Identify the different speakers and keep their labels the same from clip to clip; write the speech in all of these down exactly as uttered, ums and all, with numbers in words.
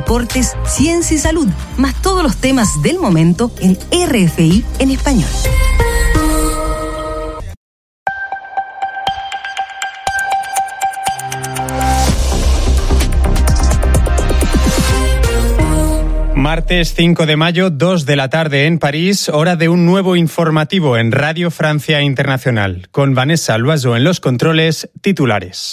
Speaker 1: deportes, ciencia y salud, más todos los temas del momento en R F I en español.
Speaker 2: Martes cinco de mayo, dos de la tarde en París, hora de un nuevo informativo en Radio Francia Internacional. Con Vanessa Loiseau en los controles, titulares.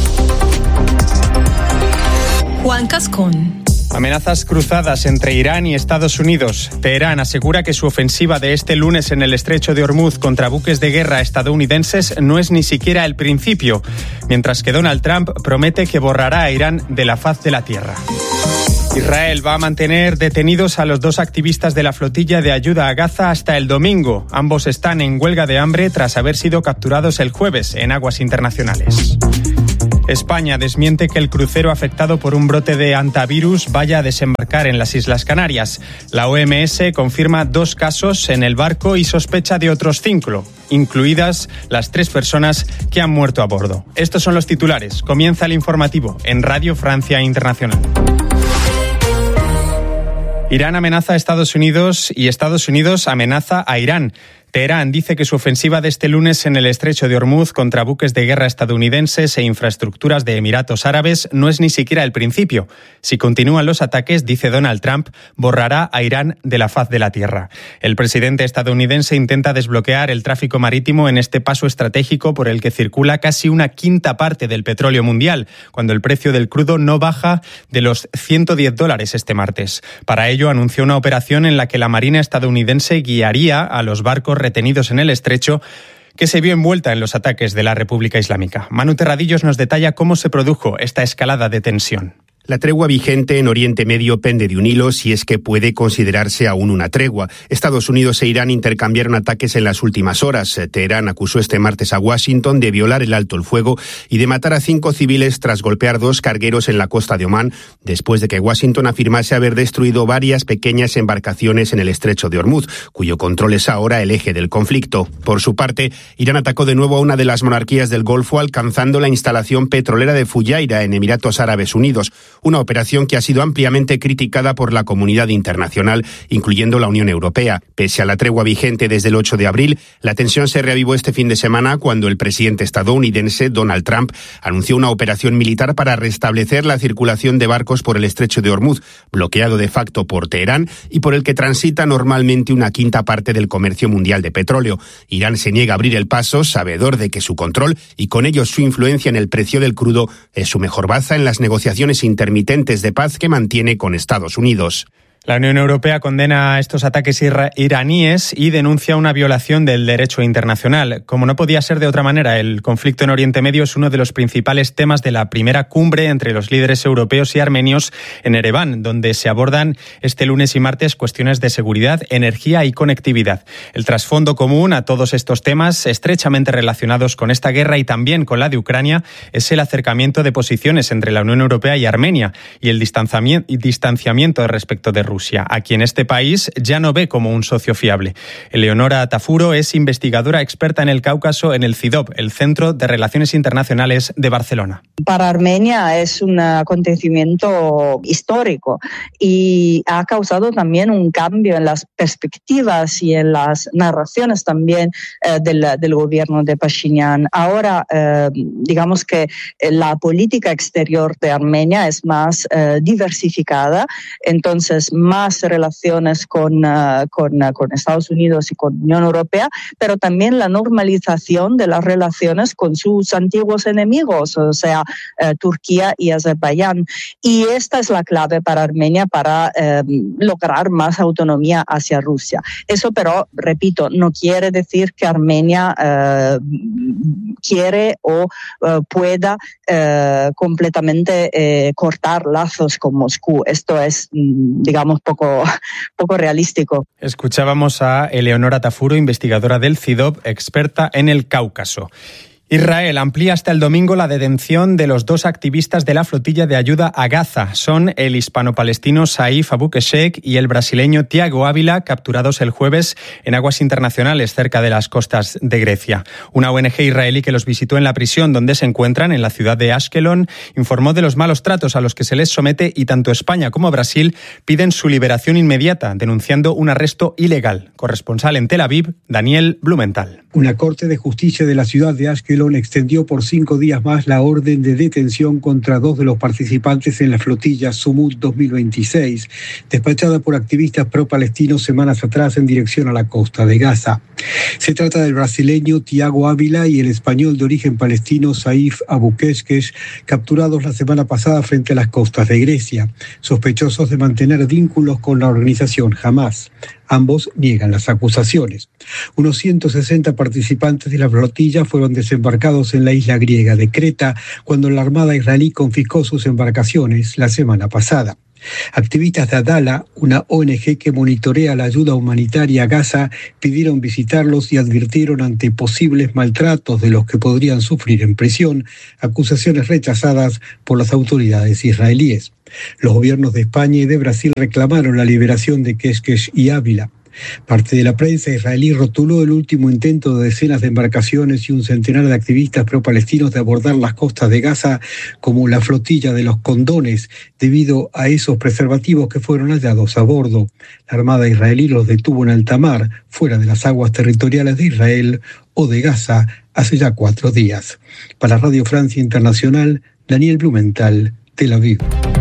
Speaker 3: Juan Cascón.
Speaker 2: Amenazas cruzadas entre Irán y Estados Unidos. Teherán asegura que su ofensiva de este lunes en el estrecho de Hormuz contra buques de guerra estadounidenses no es ni siquiera el principio, mientras que Donald Trump promete que borrará a Irán de la faz de la tierra. Israel va a mantener detenidos a los dos activistas de la flotilla de ayuda a Gaza hasta el domingo. Ambos están en huelga de hambre tras haber sido capturados el jueves en aguas internacionales. España desmiente que el crucero afectado por un brote de hantavirus vaya a desembarcar en las Islas Canarias. La O M S confirma dos casos en el barco y sospecha de otros cinco, incluidas las tres personas que han muerto a bordo. Estos son los titulares. Comienza el informativo en Radio Francia Internacional. Irán amenaza a Estados Unidos y Estados Unidos amenaza a Irán. Teherán dice que su ofensiva de este lunes en el estrecho de Hormuz contra buques de guerra estadounidenses e infraestructuras de Emiratos Árabes no es ni siquiera el principio. Si continúan los ataques, dice Donald Trump, borrará a Irán de la faz de la tierra. El presidente estadounidense intenta desbloquear el tráfico marítimo en este paso estratégico por el que circula casi una quinta parte del petróleo mundial, cuando el precio del crudo no baja de los ciento diez dólares este martes. Para ello, anunció una operación en la que la Marina estadounidense guiaría a los barcos retenidos en el estrecho que se vio envuelta en los ataques de la República Islámica. Manu Terradillos nos detalla cómo se produjo esta escalada de tensión.
Speaker 4: La tregua vigente en Oriente Medio pende de un hilo, si es que puede considerarse aún una tregua. Estados Unidos e Irán intercambiaron ataques en las últimas horas. Teherán acusó este martes a Washington de violar el alto el fuego y de matar a cinco civiles tras golpear dos cargueros en la costa de Omán, después de que Washington afirmase haber destruido varias pequeñas embarcaciones en el estrecho de Hormuz, cuyo control es ahora el eje del conflicto. Por su parte, Irán atacó de nuevo a una de las monarquías del Golfo, alcanzando la instalación petrolera de Fujairah en Emiratos Árabes Unidos. Una operación que ha sido ampliamente criticada por la comunidad internacional, incluyendo la Unión Europea. Pese a la tregua vigente desde el ocho de abril, la tensión se reavivó este fin de semana cuando el presidente estadounidense Donald Trump anunció una operación militar para restablecer la circulación de barcos por el estrecho de Hormuz, bloqueado de facto por Teherán y por el que transita normalmente una quinta parte del comercio mundial de petróleo. Irán se niega a abrir el paso, sabedor de que su control y con ello su influencia en el precio del crudo es su mejor baza en las negociaciones internacionales intermitentes de paz que mantiene con Estados Unidos.
Speaker 2: La Unión Europea condena estos ataques iraníes y denuncia una violación del derecho internacional. Como no podía ser de otra manera, el conflicto en Oriente Medio es uno de los principales temas de la primera cumbre entre los líderes europeos y armenios en Ereván, donde se abordan este lunes y martes cuestiones de seguridad, energía y conectividad. El trasfondo común a todos estos temas, estrechamente relacionados con esta guerra y también con la de Ucrania, es el acercamiento de posiciones entre la Unión Europea y Armenia y el distanciamiento respecto de Rusia. Rusia, a quien este país ya no ve como un socio fiable. Eleonora Tafuro es investigadora experta en el Cáucaso en el C I D O P, el Centro de Relaciones Internacionales de Barcelona.
Speaker 5: Para Armenia es un acontecimiento histórico y ha causado también un cambio en las perspectivas y en las narraciones también eh, del, del gobierno de Pashinyan. Ahora, eh, digamos que la política exterior de Armenia es más eh, diversificada, entonces más relaciones con, uh, con, uh, con Estados Unidos y con Unión Europea, pero también la normalización de las relaciones con sus antiguos enemigos, o sea, uh, Turquía y Azerbaiyán. Y esta es la clave para Armenia para uh, lograr más autonomía hacia Rusia. Eso, pero, repito, no quiere decir que Armenia uh, quiere o uh, pueda uh, completamente uh, cortar lazos con Moscú. Esto es, digamos, poco, poco realístico.
Speaker 2: Escuchábamos a Eleonora Tafuro, investigadora del C I D O P, experta en el Cáucaso. Israel amplía hasta el domingo la detención de los dos activistas de la flotilla de ayuda a Gaza. Son el hispano-palestino Saif Abu Keshek y el brasileño Tiago Ávila, capturados el jueves en aguas internacionales cerca de las costas de Grecia. Una O N G israelí que los visitó en la prisión donde se encuentran, en la ciudad de Ashkelon, informó de los malos tratos a los que se les somete y tanto España como Brasil piden su liberación inmediata, denunciando un arresto ilegal. Corresponsal en Tel Aviv, Daniel Blumenthal.
Speaker 6: Una corte de justicia de la ciudad de Ashkelon extendió por cinco días más la orden de detención contra dos de los participantes en la flotilla Sumut dos mil veintiséis, despachada por activistas pro-palestinos semanas atrás en dirección a la costa de Gaza. Se trata del brasileño Tiago Ávila y el español de origen palestino Saif Abu Keshek, capturados la semana pasada frente a las costas de Grecia, sospechosos de mantener vínculos con la organización Hamas. Ambos niegan las acusaciones. Unos ciento sesenta participantes de la flotilla fueron desembarcados en la isla griega de Creta cuando la Armada israelí confiscó sus embarcaciones la semana pasada. Activistas de Adala, una O N G que monitorea la ayuda humanitaria a Gaza, pidieron visitarlos y advirtieron ante posibles maltratos de los que podrían sufrir en prisión, acusaciones rechazadas por las autoridades israelíes. Los gobiernos de España y de Brasil reclamaron la liberación de Keshek y Ávila. Parte de la prensa israelí rotuló el último intento de decenas de embarcaciones y un centenar de activistas pro-palestinos de abordar las costas de Gaza como la flotilla de los condones, debido a esos preservativos que fueron hallados a bordo. La Armada israelí los detuvo en alta mar, fuera de las aguas territoriales de Israel o de Gaza, hace ya cuatro días. Para Radio Francia Internacional, Daniel Blumenthal, Tel Aviv.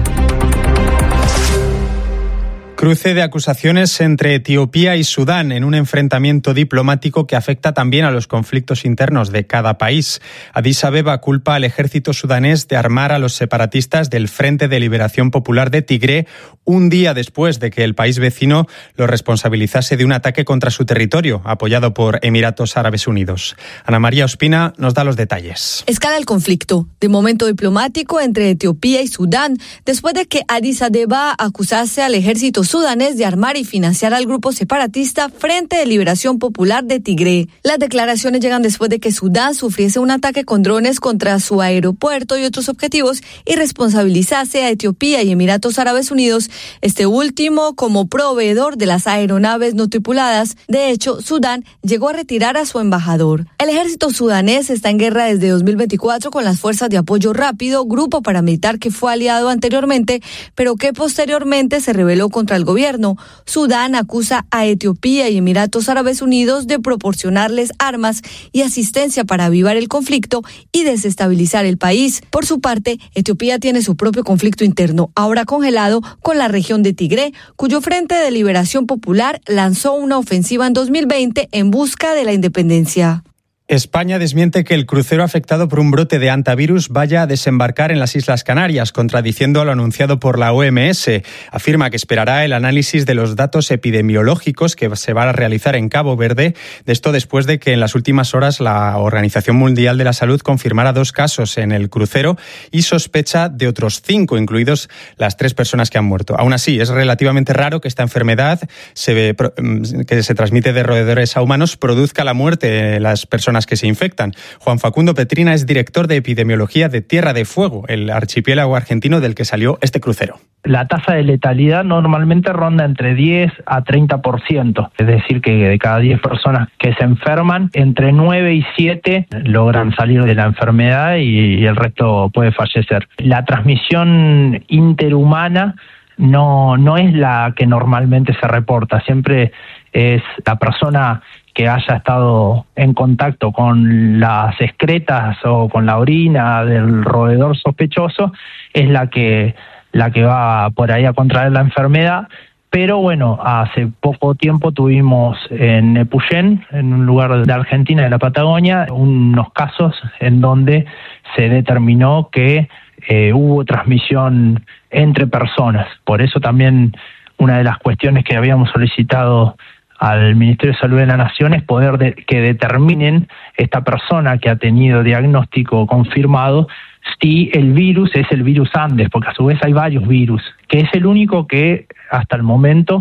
Speaker 2: Cruce de acusaciones entre Etiopía y Sudán en un enfrentamiento diplomático que afecta también a los conflictos internos de cada país. Addis Abeba culpa al ejército sudanés de armar a los separatistas del Frente de Liberación Popular de Tigré un día después de que el país vecino lo responsabilizase de un ataque contra su territorio, apoyado por Emiratos Árabes Unidos. Ana María Ospina nos da los detalles.
Speaker 3: Escala el conflicto de momento diplomático entre Etiopía y Sudán después de que Addis Abeba acusase al ejército sudanés de armar y financiar al grupo separatista Frente de Liberación Popular de Tigré. Las declaraciones llegan después de que Sudán sufriese un ataque con drones contra su aeropuerto y otros objetivos y responsabilizase a Etiopía y Emiratos Árabes Unidos, este último como proveedor de las aeronaves no tripuladas. De hecho, Sudán llegó a retirar a su embajador. El ejército sudanés está en guerra desde dos mil veinticuatro con las Fuerzas de Apoyo Rápido, grupo paramilitar que fue aliado anteriormente, pero que posteriormente se rebeló contra el gobierno. Sudán acusa a Etiopía y Emiratos Árabes Unidos de proporcionarles armas y asistencia para avivar el conflicto y desestabilizar el país. Por su parte, Etiopía tiene su propio conflicto interno, ahora congelado con la región de Tigré, cuyo Frente de Liberación Popular lanzó una ofensiva en dos mil veinte en busca de la independencia.
Speaker 2: España desmiente que el crucero afectado por un brote de hantavirus vaya a desembarcar en las Islas Canarias, contradiciendo lo anunciado por la O M S. Afirma que esperará el análisis de los datos epidemiológicos que se va a realizar en Cabo Verde. De esto después de que en las últimas horas la Organización Mundial de la Salud confirmara dos casos en el crucero y sospecha de otros cinco, incluidos las tres personas que han muerto. Aún así, es relativamente raro que esta enfermedad se ve, que se transmite de roedores a humanos produzca la muerte de las personas que se infectan. Juan Facundo Petrina es director de epidemiología de Tierra de Fuego, el archipiélago argentino del que salió este crucero.
Speaker 7: La tasa de letalidad normalmente ronda entre diez a treinta por ciento, es decir, que de cada diez personas que se enferman, entre nueve y siete logran salir de la enfermedad y el resto puede fallecer. La transmisión interhumana no, no es la que normalmente se reporta, siempre es la persona que haya estado en contacto con las excretas o con la orina del roedor sospechoso es la que la que va por ahí a contraer la enfermedad. Pero bueno, hace poco tiempo tuvimos en Epuyén, en un lugar de Argentina, de la Patagonia, unos casos en donde se determinó que eh, hubo transmisión entre personas. Por eso también una de las cuestiones que habíamos solicitado al Ministerio de Salud de la Nación es poder de, que determinen esta persona que ha tenido diagnóstico confirmado si el virus es el virus Andes, porque a su vez hay varios virus, que es el único que hasta el momento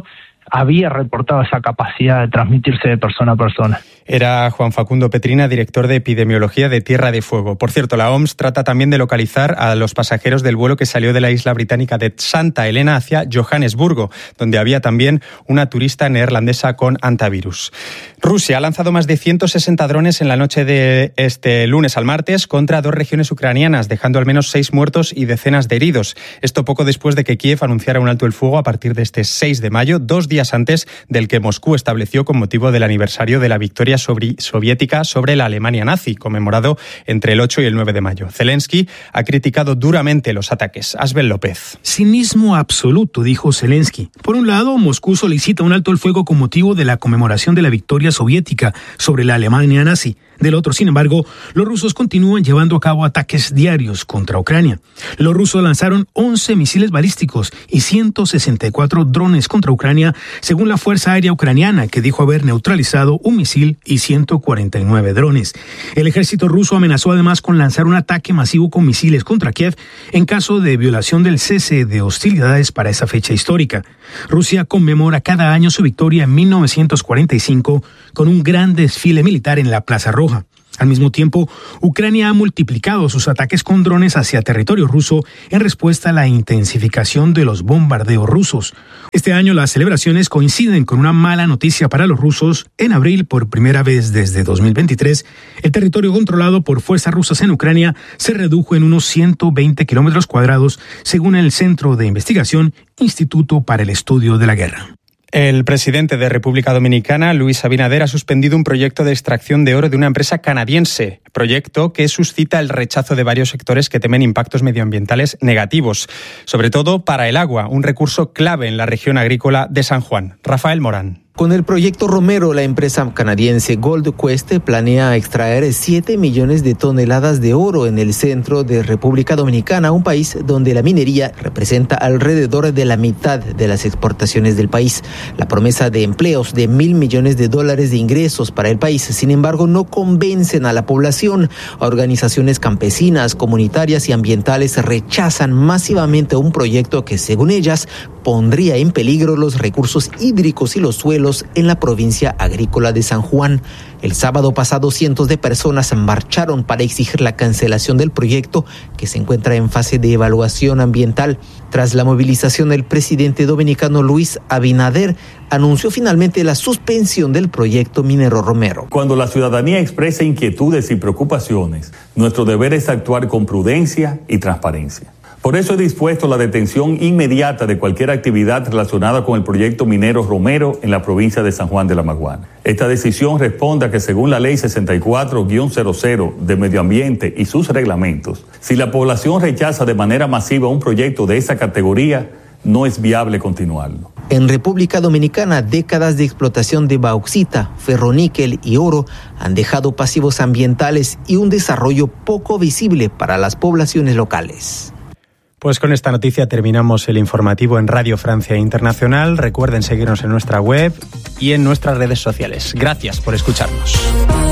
Speaker 7: había reportado esa capacidad de transmitirse de persona a persona.
Speaker 2: Era Juan Facundo Petrina, director de epidemiología de Tierra de Fuego. Por cierto, la O M S trata también de localizar a los pasajeros del vuelo que salió de la isla británica de Santa Elena hacia Johannesburgo, donde había también una turista neerlandesa con antivirus. Rusia ha lanzado más de ciento sesenta drones en la noche de este lunes al martes contra dos regiones ucranianas, dejando al menos seis muertos y decenas de heridos. Esto poco después de que Kiev anunciara un alto el fuego a partir de este seis de mayo, dos días antes del que Moscú estableció con motivo del aniversario de la victoria sobre, soviética sobre la Alemania nazi, conmemorado entre el ocho y el nueve de mayo. Zelensky ha criticado duramente los ataques. Asbel López.
Speaker 8: Cinismo absoluto, dijo Zelensky. Por un lado, Moscú solicita un alto el fuego con motivo de la conmemoración de la victoria soviética sobre la Alemania nazi. Del otro, sin embargo, los rusos continúan llevando a cabo ataques diarios contra Ucrania. Los rusos lanzaron once misiles balísticos y ciento sesenta y cuatro drones contra Ucrania, según la Fuerza Aérea Ucraniana, que dijo haber neutralizado un misil y ciento cuarenta y nueve drones. El ejército ruso amenazó además con lanzar un ataque masivo con misiles contra Kiev en caso de violación del cese de hostilidades para esa fecha histórica. Rusia conmemora cada año su victoria en mil novecientos cuarenta y cinco con un gran desfile militar en la Plaza Roja. Al mismo tiempo, Ucrania ha multiplicado sus ataques con drones hacia territorio ruso en respuesta a la intensificación de los bombardeos rusos. Este año las celebraciones coinciden con una mala noticia para los rusos. En abril, por primera vez desde dos mil veintitrés, el territorio controlado por fuerzas rusas en Ucrania se redujo en unos ciento veinte kilómetros cuadrados, según el Centro de Investigación Instituto para el Estudio de la Guerra.
Speaker 2: El presidente de República Dominicana, Luis Abinader, ha suspendido un proyecto de extracción de oro de una empresa canadiense, proyecto que suscita el rechazo de varios sectores que temen impactos medioambientales negativos, sobre todo para el agua, un recurso clave en la región agrícola de San Juan. Rafael Morán.
Speaker 9: Con el proyecto Romero, la empresa canadiense Gold Quest planea extraer siete millones de toneladas de oro en el centro de República Dominicana, un país donde la minería representa alrededor de la mitad de las exportaciones del país. La promesa de empleos de mil millones de dólares de ingresos para el país, sin embargo, no convencen a la población. Organizaciones campesinas, comunitarias y ambientales rechazan masivamente un proyecto que, según ellas, pondría en peligro los recursos hídricos y los suelos en la provincia agrícola de San Juan. El sábado pasado, cientos de personas marcharon para exigir la cancelación del proyecto, que se encuentra en fase de evaluación ambiental. Tras la movilización, el presidente dominicano Luis Abinader anunció finalmente la suspensión del proyecto minero Romero.
Speaker 10: Cuando la ciudadanía expresa inquietudes y preocupaciones, nuestro deber es actuar con prudencia y transparencia. Por eso he dispuesto la detención inmediata de cualquier actividad relacionada con el proyecto minero Romero en la provincia de San Juan de la Maguana. Esta decisión responde a que, según la ley sesenta y cuatro guión cero cero de Medio Ambiente y sus reglamentos, si la población rechaza de manera masiva un proyecto de esa categoría, no es viable continuarlo.
Speaker 9: En República Dominicana, décadas de explotación de bauxita, ferroníquel y oro han dejado pasivos ambientales y un desarrollo poco visible para las poblaciones locales.
Speaker 2: Pues con esta noticia terminamos el informativo en Radio Francia Internacional. Recuerden seguirnos en nuestra web y en nuestras redes sociales. Gracias por escucharnos.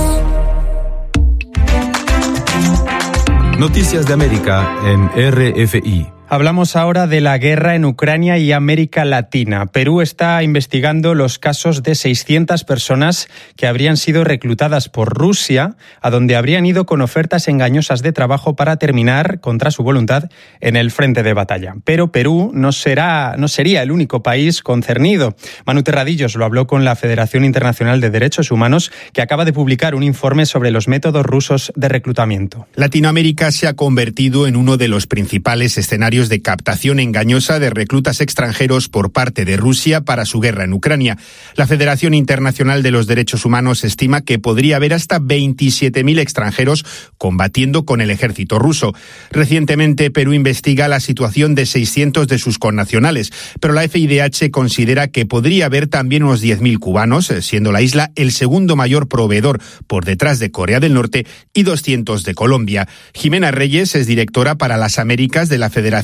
Speaker 11: Noticias de América en R F I.
Speaker 2: Hablamos ahora de la guerra en Ucrania y América Latina. Perú está investigando los casos de seiscientas personas que habrían sido reclutadas por Rusia, a donde habrían ido con ofertas engañosas de trabajo para terminar, contra su voluntad, en el frente de batalla. Pero Perú no será, no sería el único país concernido. Manu Terradillos lo habló con la Federación Internacional de Derechos Humanos, que acaba de publicar un informe sobre los métodos rusos de reclutamiento.
Speaker 4: Latinoamérica se ha convertido en uno de los principales escenarios de captación engañosa de reclutas extranjeros por parte de Rusia para su guerra en Ucrania. La Federación Internacional de los Derechos Humanos estima que podría haber hasta veintisiete mil extranjeros combatiendo con el ejército ruso. Recientemente, Perú investiga la situación de seiscientos de sus connacionales, pero la F I D H considera que podría haber también unos diez mil cubanos, siendo la isla el segundo mayor proveedor por detrás de Corea del Norte y doscientos de Colombia. Jimena Reyes es directora para las Américas de la Federación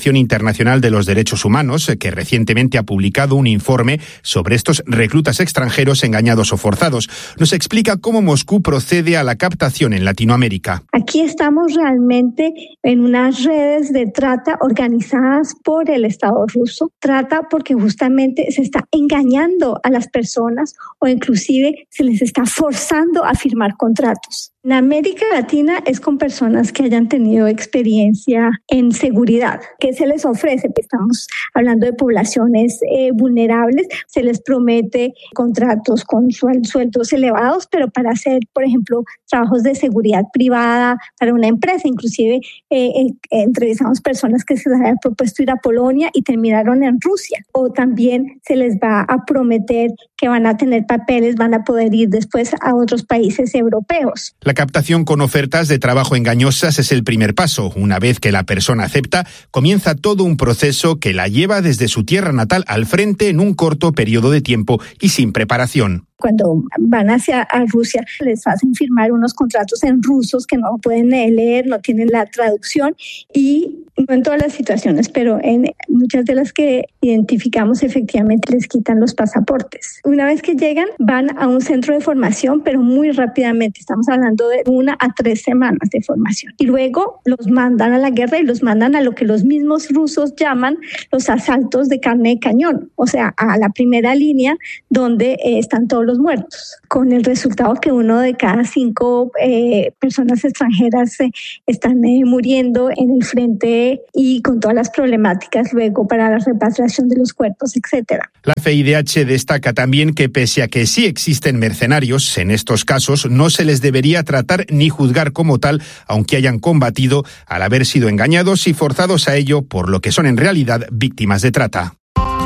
Speaker 4: Organización Internacional de los Derechos Humanos, que recientemente ha publicado un informe sobre estos reclutas extranjeros engañados o forzados. Nos explica cómo Moscú procede a la captación en Latinoamérica.
Speaker 12: Aquí estamos realmente en unas redes de trata organizadas por el Estado ruso. Trata porque justamente se está engañando a las personas o inclusive se les está forzando a firmar contratos. En América Latina es con personas que hayan tenido experiencia en seguridad. ¿Qué se les ofrece? Estamos hablando de poblaciones eh, vulnerables. Se les promete contratos con suel- sueldos elevados, pero para hacer, por ejemplo, trabajos de seguridad privada para una empresa. Inclusive eh, eh, entrevistamos personas que se les había propuesto ir a Polonia y terminaron en Rusia. O también se les va a prometer que van a tener papeles, van a poder ir después a otros países europeos.
Speaker 4: La captación con ofertas de trabajo engañosas es el primer paso. Una vez que la persona acepta, comienza todo un proceso que la lleva desde su tierra natal al frente en un corto periodo de tiempo y sin preparación.
Speaker 12: Cuando van hacia a Rusia, les hacen firmar unos contratos en rusos que no pueden leer, no tienen la traducción y no en todas las situaciones, pero en muchas de las que identificamos efectivamente les quitan los pasaportes. Una vez que llegan, van a un centro de formación, pero muy rápidamente, estamos hablando de una a tres semanas de formación. Y luego los mandan a la guerra y los mandan a lo que los mismos rusos llaman los asaltos de carne de cañón, o sea, a la primera línea donde eh, están todos los muertos, con el resultado que uno de cada cinco eh, personas extranjeras eh, están eh, muriendo en el frente y con todas las problemáticas luego para la repatriación de los cuerpos, etcétera.
Speaker 4: La F I D H destaca también que pese a que sí existen mercenarios, en estos casos no se les debería tratar ni juzgar como tal, aunque hayan combatido al haber sido engañados y forzados a ello, por lo que son en realidad víctimas de trata.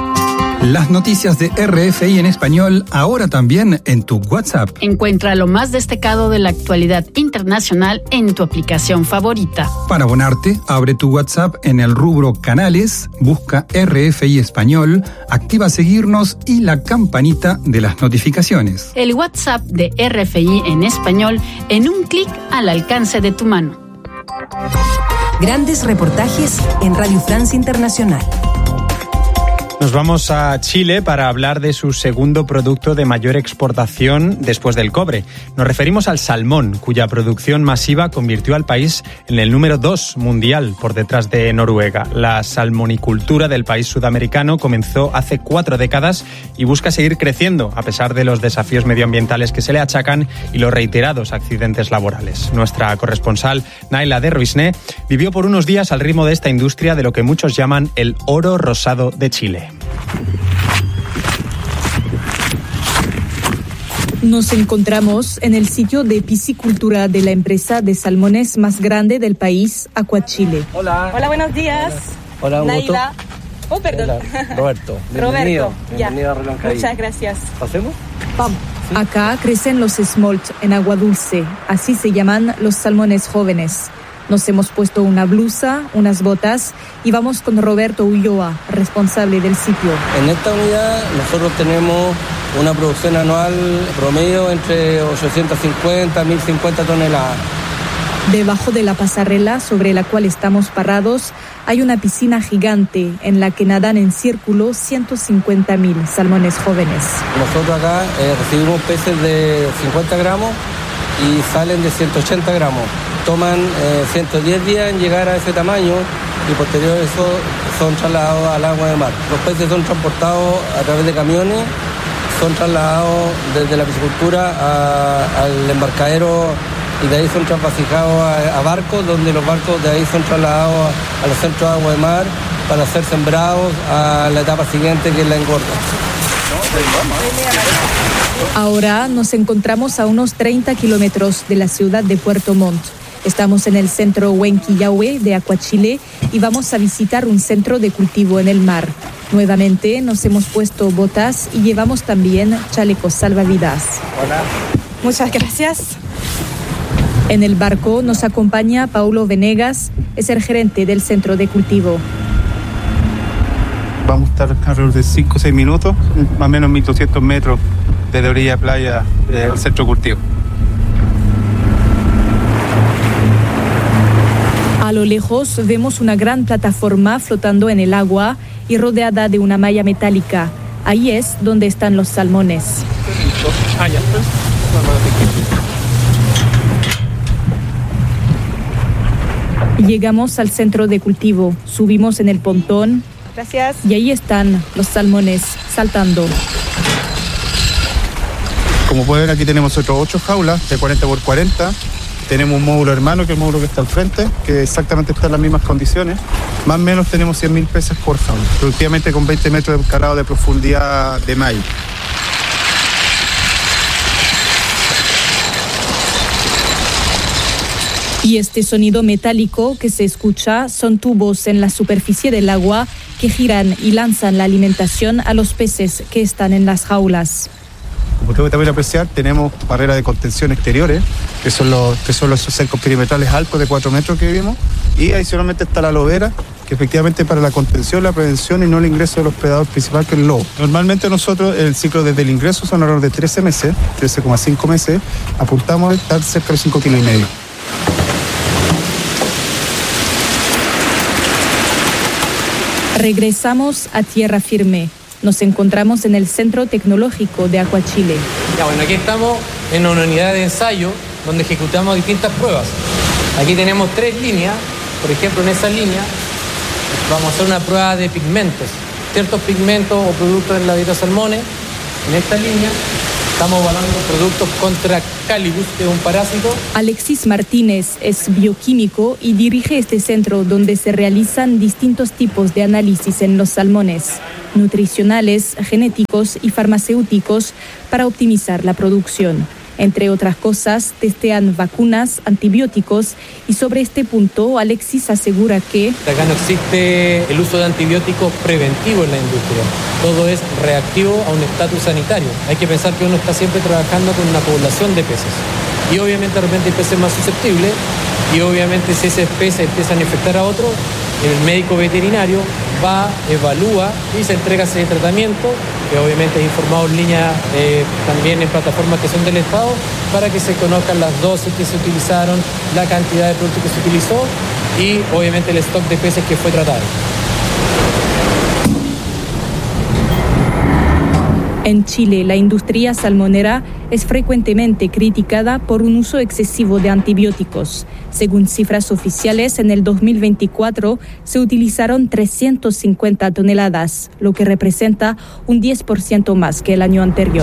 Speaker 13: Las noticias de R F I en español, ahora también en tu WhatsApp.
Speaker 14: Encuentra lo más destacado de la actualidad internacional en tu aplicación favorita.
Speaker 13: Para abonarte, abre tu WhatsApp en el rubro Canales, busca R F I Español, activa seguirnos y la campanita de las notificaciones.
Speaker 14: El WhatsApp de R F I en español en un clic al alcance de tu mano.
Speaker 1: Grandes reportajes en Radio France Internacional.
Speaker 2: Nos vamos a Chile para hablar de su segundo producto de mayor exportación después del cobre. Nos referimos al salmón, cuya producción masiva convirtió al país en el número dos mundial por detrás de Noruega. La salmonicultura del país sudamericano comenzó hace cuatro décadas y busca seguir creciendo a pesar de los desafíos medioambientales que se le achacan y los reiterados accidentes laborales. Nuestra corresponsal Naila de Ruisné vivió por unos días al ritmo de esta industria de lo que muchos llaman el oro rosado de Chile.
Speaker 15: Nos encontramos en el sitio de piscicultura de la empresa de salmones más grande del país, Aquachile.
Speaker 16: Hola. Hola, buenos días.
Speaker 17: Hola,
Speaker 16: Naila. Oh, perdón.
Speaker 17: Hola, Roberto.
Speaker 16: Roberto.
Speaker 17: Bienvenido a Relancaí.
Speaker 16: Muchas gracias.
Speaker 17: ¿Pasemos?
Speaker 15: Vamos. ¿Sí? Acá crecen los smolt en agua dulce, así se llaman los salmones jóvenes. Nos hemos puesto una blusa, unas botas y vamos con Roberto Ulloa, responsable del sitio.
Speaker 17: En esta unidad nosotros tenemos una producción anual promedio entre ochocientos cincuenta a mil cincuenta toneladas.
Speaker 15: Debajo de la pasarela sobre la cual estamos parados hay una piscina gigante en la que nadan en círculo ciento cincuenta mil salmones jóvenes.
Speaker 17: Nosotros acá eh, recibimos peces de cincuenta gramos y salen de ciento ochenta gramos. Toman eh, ciento diez días en llegar a ese tamaño y posterior a eso son trasladados al agua de mar. Los peces son transportados a través de camiones, son trasladados desde la piscicultura a, al embarcadero y de ahí son trasvasijados a, a barcos, donde los barcos de ahí son trasladados a, a los centros de agua de mar para ser sembrados a la etapa siguiente, que es la engorda.
Speaker 15: Ahora nos encontramos a unos treinta kilómetros de la ciudad de Puerto Montt. Estamos en el centro Huenquillahue de Aquachile y vamos a visitar un centro de cultivo en el mar. Nuevamente nos hemos puesto botas y llevamos también chalecos salvavidas.
Speaker 16: Hola. Muchas gracias.
Speaker 15: En el barco nos acompaña Paulo Venegas, es el gerente del centro de cultivo.
Speaker 18: Vamos a estar alrededor de cinco o seis minutos, más o menos mil doscientos metros desde orilla a playa del centro de cultivo.
Speaker 15: Al lo lejos vemos una gran plataforma flotando en el agua y rodeada de una malla metálica. Ahí es donde están los salmones. Llegamos al centro de cultivo, subimos en el pontón.
Speaker 16: Gracias.
Speaker 15: Y ahí están los salmones saltando.
Speaker 18: Como pueden ver, aquí tenemos otros ocho jaulas de cuarenta por cuarenta. Tenemos un módulo hermano, que es el módulo que está al frente, que exactamente está en las mismas condiciones. Más o menos tenemos cien mil peces por jaula, productivamente con veinte metros de calado de profundidad de malla.
Speaker 15: Y este sonido metálico que se escucha son tubos en la superficie del agua que giran y lanzan la alimentación a los peces que están en las jaulas.
Speaker 18: Como usted puede también apreciar, tenemos barreras de contención exteriores, que son los, que son los cercos perimetrales altos de cuatro metros que vimos, y adicionalmente está la lobera, que efectivamente para la contención, la prevención y no el ingreso de los predadores principales, que es el lobo. Normalmente nosotros, el ciclo desde el ingreso son alrededor de trece meses, trece coma cinco meses, apuntamos a estar cerca de cinco kilos y medio.
Speaker 15: Regresamos a tierra firme. Nos encontramos en el Centro Tecnológico de Acuachile.
Speaker 19: Ya, bueno, aquí estamos en una unidad de ensayo donde ejecutamos distintas pruebas. Aquí tenemos tres líneas. Por ejemplo, en esa línea vamos a hacer una prueba de pigmentos. Ciertos pigmentos o productos en la dieta salmones. En esta línea estamos evaluando productos contra Calibus, que es un parásito.
Speaker 15: Alexis Martínez es bioquímico y dirige este centro donde se realizan distintos tipos de análisis en los salmones, nutricionales, genéticos y farmacéuticos para optimizar la producción. Entre otras cosas, testean vacunas, antibióticos y sobre este punto Alexis asegura que
Speaker 19: acá no existe el uso de antibióticos preventivo en la industria. Todo es reactivo a un estatus sanitario. Hay que pensar que uno está siempre trabajando con una población de peces. Y obviamente de repente hay peces más susceptibles y obviamente si ese peces empiezan a infectar a otro, el médico veterinario va, evalúa y se entrega ese tratamiento, que obviamente es informado en línea eh, también en plataformas que son del Estado, para que se conozcan las dosis que se utilizaron, la cantidad de producto que se utilizó y obviamente el stock de peces que fue tratado.
Speaker 15: En Chile, la industria salmonera es frecuentemente criticada por un uso excesivo de antibióticos. Según cifras oficiales, en el dos mil veinticuatro se utilizaron trescientas cincuenta toneladas, lo que representa un diez por ciento más que el año anterior.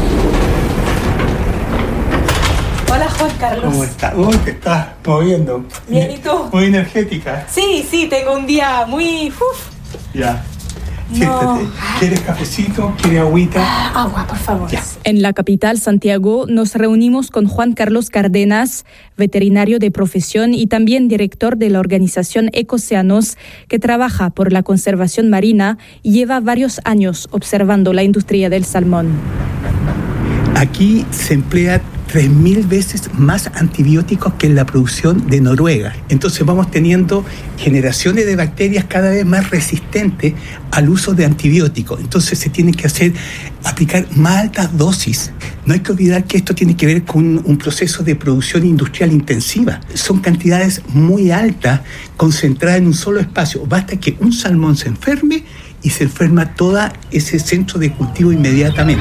Speaker 16: Hola, Juan Carlos.
Speaker 6: ¿Cómo estás? Uy, te estás moviendo.
Speaker 16: Bien, ¿y tú?
Speaker 6: Muy energética.
Speaker 16: Sí, sí, tengo un día muy... Uf.
Speaker 6: Ya.
Speaker 16: No.
Speaker 6: Siéntate. ¿Quieres cafecito? ¿Quieres agüita?
Speaker 16: Ah, agua, por favor.
Speaker 6: Ya.
Speaker 15: En la capital, Santiago, nos reunimos con Juan Carlos Cárdenas, veterinario de profesión y también director de la organización Ecocéanos, que trabaja por la conservación marina y lleva varios años observando la industria del salmón.
Speaker 6: Aquí se emplea tres mil veces más antibióticos que en la producción de Noruega. Entonces vamos teniendo generaciones de bacterias cada vez más resistentes al uso de antibióticos. Entonces se tiene que hacer, aplicar más altas dosis. No hay que olvidar que esto tiene que ver con un proceso de producción industrial intensiva. Son cantidades muy altas concentradas en un solo espacio. Basta que un salmón se enferme y se enferma todo ese centro de cultivo inmediatamente.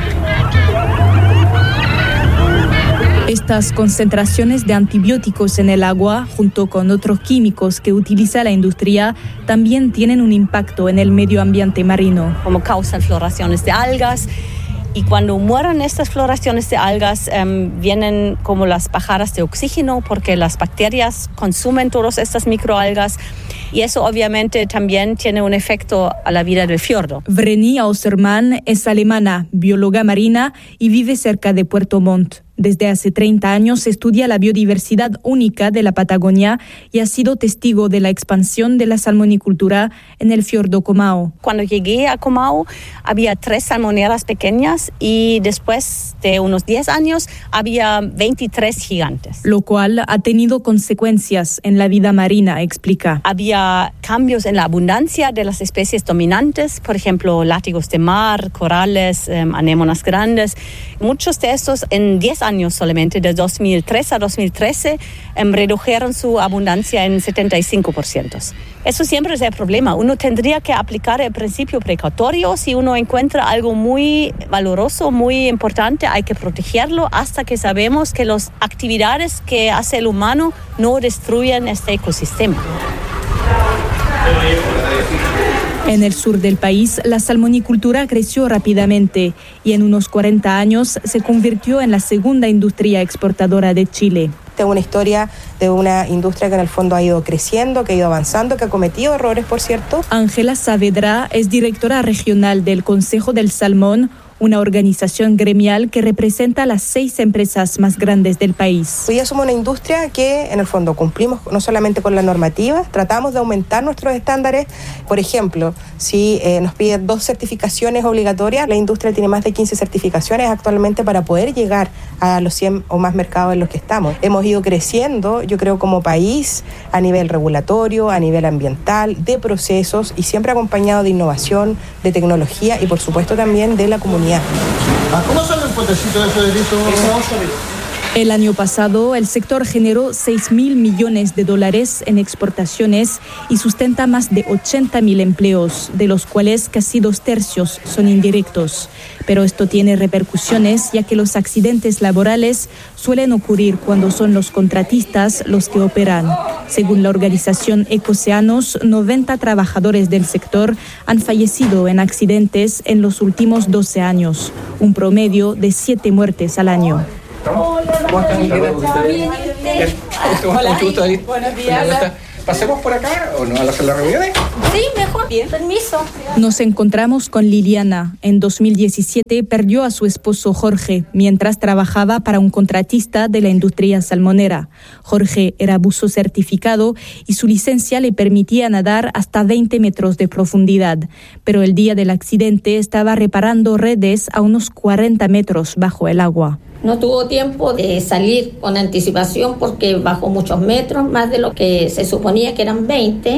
Speaker 15: Estas concentraciones de antibióticos en el agua, junto con otros químicos que utiliza la industria, también tienen un impacto en el medio ambiente marino.
Speaker 20: Como causan floraciones de algas. Y cuando mueran estas floraciones de algas, eh, vienen como las pajaras de oxígeno, porque las bacterias consumen todas estas microalgas. Y eso obviamente también tiene un efecto a la vida del fiordo.
Speaker 15: Vreni Ausermann es alemana, bióloga marina y vive cerca de Puerto Montt. Desde hace treinta años estudia la biodiversidad única de la Patagonia y ha sido testigo de la expansión de la salmonicultura en el fiordo Comau.
Speaker 20: Cuando llegué a Comau había tres salmoneras pequeñas y después de unos diez años había veintitrés gigantes.
Speaker 15: Lo cual ha tenido consecuencias en la vida marina, explica.
Speaker 20: Había cambios en la abundancia de las especies dominantes, por ejemplo, látigos de mar, corales, eh, anémonas grandes. Muchos de estos en diez años solamente, de dos mil tres a dos mil trece, eh, redujeron su abundancia en setenta y cinco por ciento. Eso siempre es el problema. Uno tendría que aplicar el principio precautorio. Si uno encuentra algo muy valoroso, muy importante, hay que protegerlo hasta que sabemos que las actividades que hace el humano no destruyen este ecosistema.
Speaker 15: En el sur del país, la salmonicultura creció rápidamente y en unos cuarenta años se convirtió en la segunda industria exportadora de Chile.
Speaker 21: Esta es una historia de una industria que en el fondo ha ido creciendo, que ha ido avanzando, que ha cometido errores, por cierto.
Speaker 15: Ángela Saavedra es directora regional del Consejo del Salmón, una organización gremial que representa a las seis empresas más grandes del país.
Speaker 21: Hoy día somos una industria que en el fondo cumplimos no solamente con la normativa, tratamos de aumentar nuestros estándares. Por ejemplo, si eh, nos piden dos certificaciones obligatorias, la industria tiene más de quince certificaciones actualmente para poder llegar a los cien o más mercados en los que estamos. Hemos ido creciendo, yo creo, como país a nivel regulatorio, a nivel ambiental, de procesos y siempre acompañado de innovación, de tecnología y por supuesto también de la comunidad.
Speaker 22: ¿Cómo sale un potecito de Federico?
Speaker 15: El año pasado, el sector generó seis mil millones de dólares en exportaciones y sustenta más de ochenta mil empleos, de los cuales casi dos tercios son indirectos. Pero esto tiene repercusiones, ya que los accidentes laborales suelen ocurrir cuando son los contratistas los que operan. Según la organización Ecocéanos, noventa trabajadores del sector han fallecido en accidentes en los últimos doce años, un promedio de siete muertes al año.
Speaker 23: ¿Cómo están?
Speaker 16: Hola.
Speaker 23: Buenos días. ¿Pasemos por acá o no a hacer las reuniones?
Speaker 16: Sí, mejor. Bien, permiso.
Speaker 15: Nos encontramos con Liliana. En dos mil diecisiete perdió a su esposo Jorge mientras trabajaba para un contratista de la industria salmonera. Jorge era buzo certificado y su licencia le permitía nadar hasta veinte metros de profundidad. Pero el día del accidente estaba reparando redes a unos cuarenta metros bajo el agua.
Speaker 16: No tuvo tiempo de salir con anticipación porque bajó muchos metros, más de lo que se suponía que eran veinte.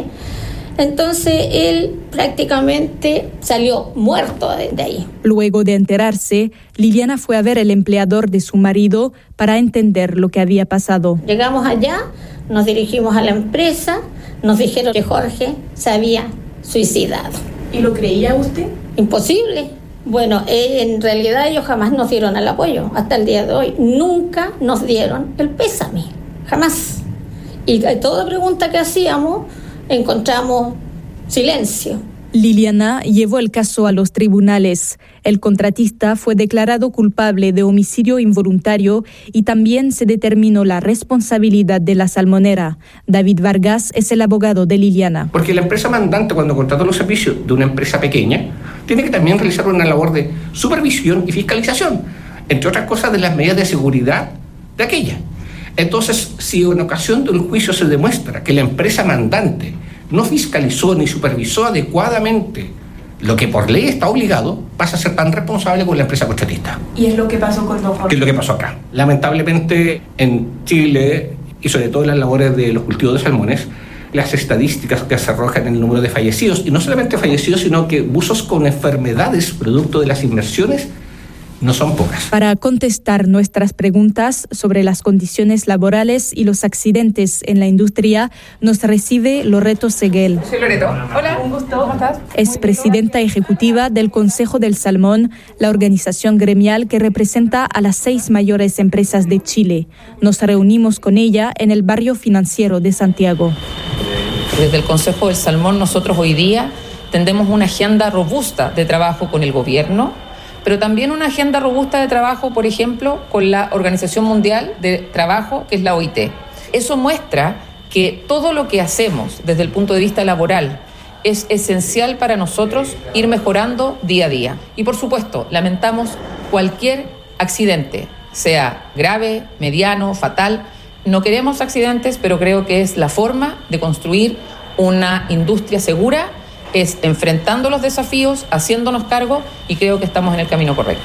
Speaker 16: Entonces él prácticamente salió muerto de, de ahí.
Speaker 15: Luego de enterarse, Liliana fue a ver al empleador de su marido para entender lo que había pasado.
Speaker 16: Llegamos allá, nos dirigimos a la empresa, nos dijeron que Jorge se había suicidado.
Speaker 24: ¿Y lo creía usted?
Speaker 16: Imposible. Bueno, eh, en realidad ellos jamás nos dieron el apoyo, hasta el día de hoy. Nunca nos dieron el pésame, jamás. Y a toda pregunta que hacíamos, encontramos silencio.
Speaker 15: Liliana llevó el caso a los tribunales. El contratista fue declarado culpable de homicidio involuntario y también se determinó la responsabilidad de la salmonera. David Vargas es el abogado de Liliana.
Speaker 23: Porque la empresa mandante, cuando contrata los servicios de una empresa pequeña, tiene que también realizar una labor de supervisión y fiscalización, entre otras cosas de las medidas de seguridad de aquella. Entonces, si en ocasión del juicio se demuestra que la empresa mandante no fiscalizó ni supervisó adecuadamente lo que por ley está obligado, pasa a ser tan responsable como la empresa contratista.
Speaker 24: ¿Y es lo que pasó con don Jorge?
Speaker 23: ¿Qué es lo que pasó acá? Lamentablemente en Chile, y sobre todo en las labores de los cultivos de salmones, las estadísticas que se arrojan en el número de fallecidos, y no solamente fallecidos, sino que buzos con enfermedades producto de las inmersiones, no son pocas.
Speaker 15: Para contestar nuestras preguntas sobre las condiciones laborales y los accidentes en la industria, nos recibe Loreto Seguel.
Speaker 24: Soy Loreto. Hola, un gusto. ¿Cómo estás?
Speaker 15: Es presidenta ejecutiva del Consejo del Salmón, la organización gremial que representa a las seis mayores empresas de Chile. Nos reunimos con ella en el barrio financiero de Santiago.
Speaker 25: Desde el Consejo del Salmón nosotros hoy día tendemos una agenda robusta de trabajo con el gobierno, pero también una agenda robusta de trabajo, por ejemplo, con la Organización Mundial de Trabajo, que es la O I T. Eso muestra que todo lo que hacemos desde el punto de vista laboral es esencial para nosotros ir mejorando día a día. Y por supuesto, lamentamos cualquier accidente, sea grave, mediano, fatal. No queremos accidentes, pero creo que es la forma de construir una industria segura, es enfrentando los desafíos, haciéndonos cargo, y creo que estamos en el camino correcto.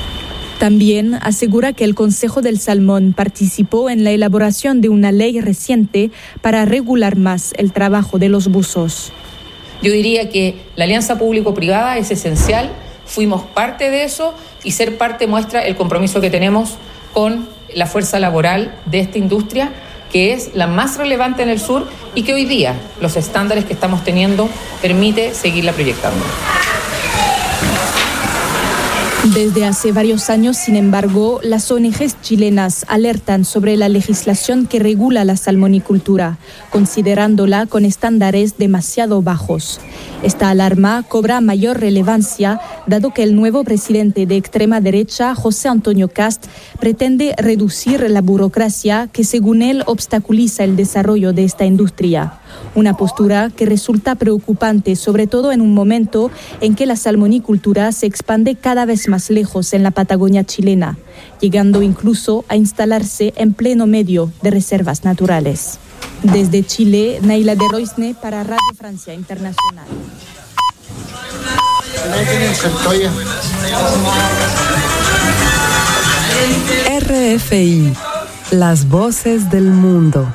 Speaker 15: También asegura que el Consejo del Salmón participó en la elaboración de una ley reciente para regular más el trabajo de los buzos.
Speaker 25: Yo diría que la alianza público-privada es esencial, fuimos parte de eso, y ser parte muestra el compromiso que tenemos con la fuerza laboral de esta industria, que es la más relevante en el sur y que hoy día los estándares que estamos teniendo permite seguirla proyectando.
Speaker 15: Desde hace varios años, sin embargo, las O N Ges chilenas alertan sobre la legislación que regula la salmonicultura, considerándola con estándares demasiado bajos. Esta alarma cobra mayor relevancia dado que el nuevo presidente de extrema derecha, José Antonio Kast, pretende reducir la burocracia que, según él, obstaculiza el desarrollo de esta industria. Una postura que resulta preocupante, sobre todo en un momento en que la salmonicultura se expande cada vez más lejos en la Patagonia chilena, llegando incluso a instalarse en pleno medio de reservas naturales. Desde Chile, Naila de Roisne para Radio Francia Internacional.
Speaker 3: R F I, las voces del mundo.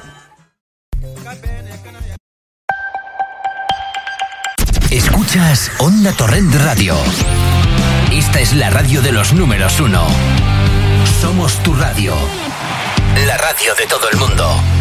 Speaker 5: Escuchas Onda Torrent Radio. Esta es la radio de los números uno. Somos tu radio. La radio de todo el mundo.